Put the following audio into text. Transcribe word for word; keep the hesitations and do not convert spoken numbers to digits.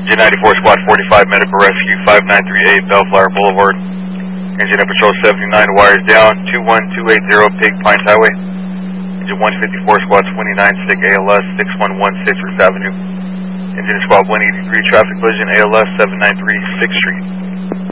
Engine ninety-four Squad forty-five Medical Rescue five nine three eight Bellflower Boulevard. Engine at Patrol seventy-nine, wires down, two one two eight zero Pig Pines Highway. Engine one fifty-four Squad twenty-nine, S I C A L S six one one six Fifth Avenue. Engine Squad one eighty-three, traffic collision A L S seven nine three sixth Street.